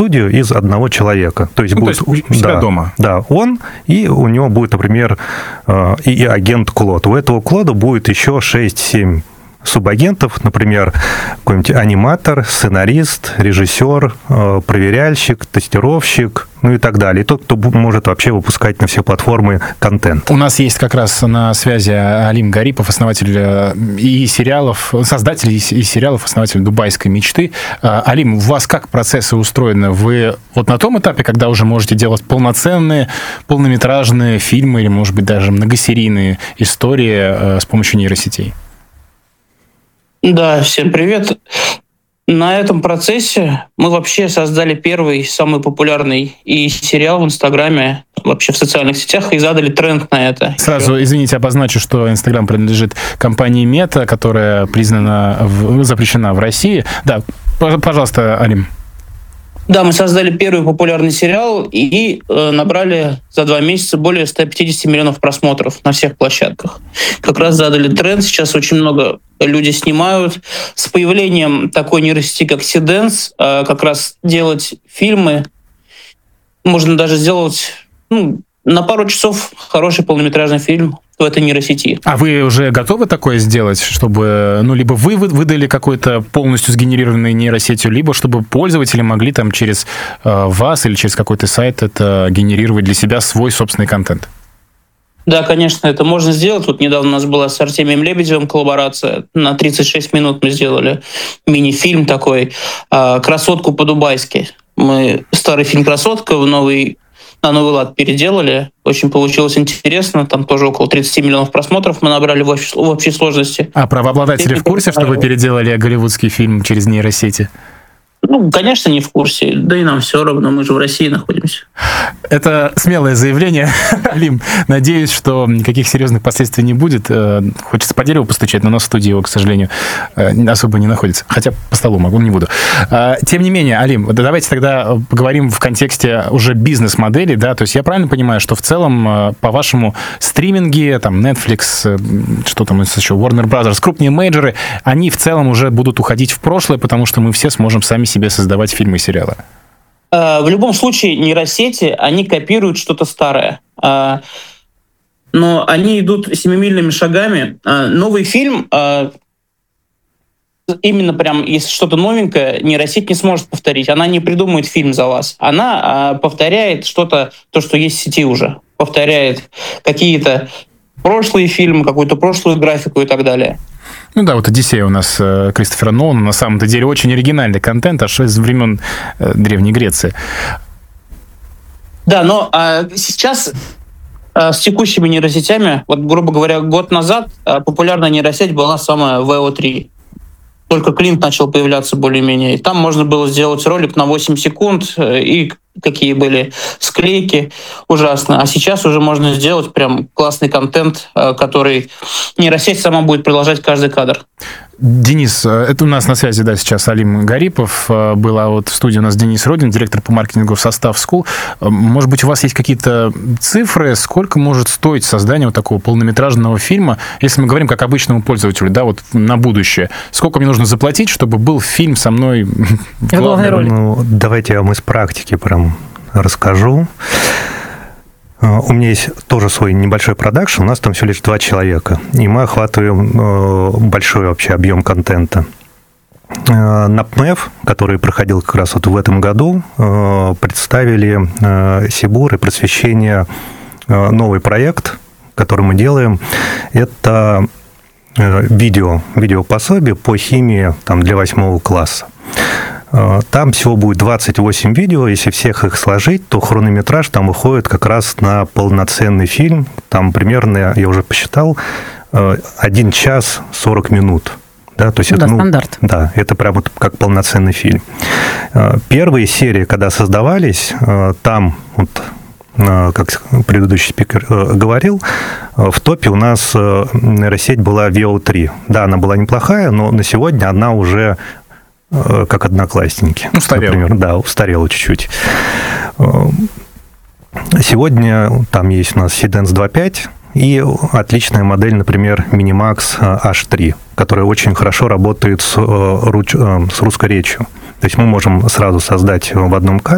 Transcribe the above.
студию из одного человека. То есть будет у себя дома. Да, он, и у него будет, например, и агент Клод. У этого Клода будет еще 6-7 субагентов, например, какой-нибудь аниматор, сценарист, режиссер, проверяльщик, тестировщик, ну и так далее. И тот, кто может вообще выпускать на все платформы контент. У нас есть как раз на связи Алим Гарипов, основатель и сериалов, создатель и сериалов, основатель «Дубайской мечты». Алим, у вас как процессы устроены? Вы вот на том этапе, когда уже можете делать полноценные, полнометражные фильмы или, может быть, даже многосерийные истории с помощью нейросетей? Да, всем привет. На этом процессе мы вообще создали первый, самый популярный и сериал в Инстаграме, вообще в социальных сетях, и задали тренд на это. Сразу, извините, обозначу, что Инстаграм принадлежит компании Мета, которая запрещена в России. Да, пожалуйста, Алим. Да, мы создали первый популярный сериал и набрали за 2 месяца более 150 миллионов просмотров на всех площадках. Как раз задали тренд, сейчас очень много люди снимают. С появлением такой нейросети, как Seedance, как раз делать фильмы, можно даже сделать на пару часов хороший полнометражный фильм в этой нейросети. А вы уже готовы такое сделать, чтобы, либо вы выдали какой-то полностью сгенерированной нейросетью, либо чтобы пользователи могли там через вас или через какой-то сайт это генерировать для себя свой собственный контент? Да, конечно, это можно сделать. Вот недавно у нас была с Артемием Лебедевым коллаборация. На 36 минут мы сделали мини-фильм такой «Красотку по-дубайски». Мы старый фильм «Красотка» на новый лад переделали. Очень получилось интересно. Там тоже около 30 миллионов просмотров мы набрали в общей сложности. А правообладатели в курсе, что вы переделали голливудский фильм через нейросети? Конечно, не в курсе. Да и нам все равно, мы же в России находимся. Это смелое заявление, Алим. Надеюсь, что никаких серьезных последствий не будет. Хочется по дереву постучать, но у нас в студии его, к сожалению, особо не находится. Хотя по столу могу, не буду. Тем не менее, Алим, давайте тогда поговорим в контексте уже бизнес-модели. Да? То есть я правильно понимаю, что в целом, по-вашему, стриминги, там, Netflix, что там еще, Warner Brothers, крупные мейджоры, они в целом уже будут уходить в прошлое, потому что мы все сможем сами себе создавать фильмы и сериалы? В любом случае, нейросети, они копируют что-то старое. Но они идут семимильными шагами. Новый фильм, именно прям, если что-то новенькое, нейросеть не сможет повторить. Она не придумает фильм за вас. Она повторяет что-то, то, что есть в сети уже. Повторяет какие-то прошлые фильмы, какую-то прошлую графику и так далее. Вот «Одиссея» у нас Кристофера Нолана, на самом-то деле очень оригинальный контент, аж из времен Древней Греции. Да, но сейчас с текущими нейросетями, вот, грубо говоря, год назад популярная нейросеть была самая VO3. Только Клинт начал появляться более-менее. И там можно было сделать ролик на 8 секунд, и какие были склейки, ужасно. А сейчас уже можно сделать прям классный контент, который нейросеть сама будет продолжать каждый кадр. Денис, это у нас на связи, да, сейчас Алим Гарипов. Была вот в студии у нас Денис Родин, директор по маркетингу в Состав School. Может быть, у вас есть какие-то цифры, сколько может стоить создание вот такого полнометражного фильма, если мы говорим как обычному пользователю, да, вот на будущее. Сколько мне нужно заплатить, чтобы был фильм со мной в главной роли? Давайте я вам из практики прям расскажу. У меня есть тоже свой небольшой продакшн, у нас там всего лишь 2 человека, и мы охватываем большой вообще объем контента. На ПМЭФ, который проходил как раз вот в этом году, представили Сибур и просвещение новый проект, который мы делаем. Это видеопособие по химии там, для 8 класса. Там всего будет 28 видео. Если всех их сложить, то хронометраж там выходит как раз на полноценный фильм. Там примерно, я уже посчитал, 1 час 40 минут. Да, то есть это, стандарт. Да, это прям вот как полноценный фильм. Первые серии, когда создавались, там, вот, как предыдущий спикер говорил, в топе у нас нейросеть была VO3. Да, она была неплохая, но на сегодня она уже как Одноклассники. Устарела. Например. Да, устарела чуть-чуть. Сегодня там есть у нас Seedance 2.5 и отличная модель, например, Minimax H3, которая очень хорошо работает с русской речью. То есть мы можем сразу создать в одном